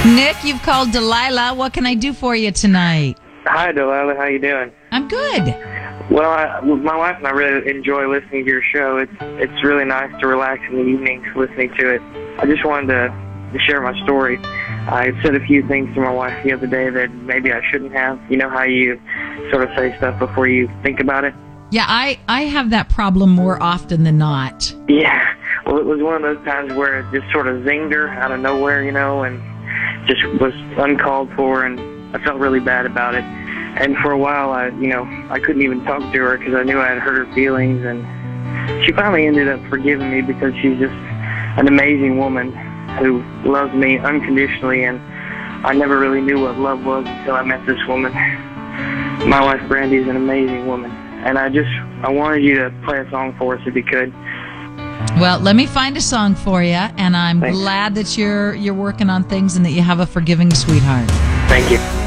Nick, you've called Delilah. What can I do for you tonight? Hi, Delilah. How you doing? I'm good. Well, my wife and I really enjoy listening to your show. It's really nice to relax in the evenings listening to it. I just wanted to share my story. I said a few things to my wife the other day that maybe I shouldn't have. You know how you sort of say stuff before you think about it? Yeah, I have that problem more often than not. Yeah. Well, it was one of those times where it just sort of zinged her out of nowhere, and just was uncalled for, and I felt really bad about it. And for a while, I couldn't even talk to her because I knew I had hurt her feelings. And she finally ended up forgiving me because she's just an amazing woman who loves me unconditionally. And I never really knew what love was until I met this woman. My wife, Brandy, is an amazing woman. And I wanted you to play a song for us if you could. Well, let me find a song for you, and I'm glad that you're working on things and that you have a forgiving sweetheart. Thank you.